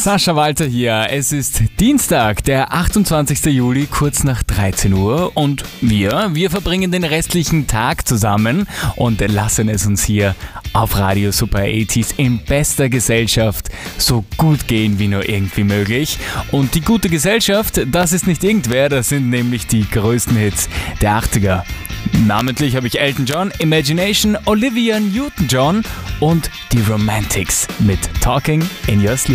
Sascha Walter hier. Es ist Dienstag, der 28. Juli, kurz nach 13 Uhr und wir verbringen den restlichen Tag zusammen und lassen es uns hier auf Radio Super 80s in bester Gesellschaft so gut gehen wie nur irgendwie möglich. Und die gute Gesellschaft, das ist nicht irgendwer, das sind nämlich die größten Hits der 80er. Namentlich habe ich Elton John, Imagination, Olivia Newton-John und die Romantics mit Talking in Your Sleep.